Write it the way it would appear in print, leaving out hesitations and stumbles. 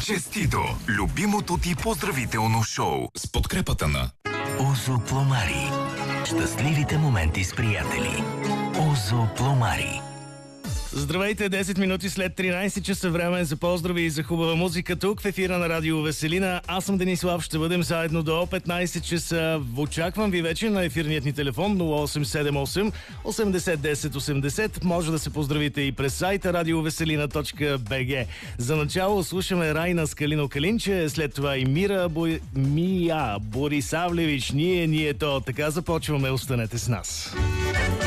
Честито! Любимото ти поздравително шоу с подкрепата на Озо Пломари. Щастливите моменти с приятели. Озо Пломари. Здравейте, 10 минути след 13 часа, време за поздрави и за хубава музика тук в ефира на Радио Веселина. Аз съм Денислав, ще бъдем заедно до 15 часа. Очаквам ви вече на ефирният ни телефон 0878 80 10 80. Може да се поздравите и през сайта radioveselina.bg. За начало слушаме Райна с Калино Калинче, след това и Мия Борисавлевич. Ние то. Така започваме, останете с нас.